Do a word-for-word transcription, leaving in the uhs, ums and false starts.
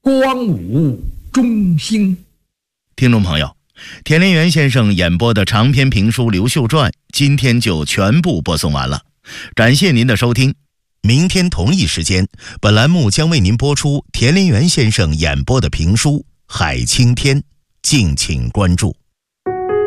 光武中兴。 听众朋友，田连元先生演播的长篇评书《刘秀传》今天就全部播送完了，感谢您的收听。明天同一时间，本栏目将为您播出田连元先生演播的评书《海青天》，敬请关注。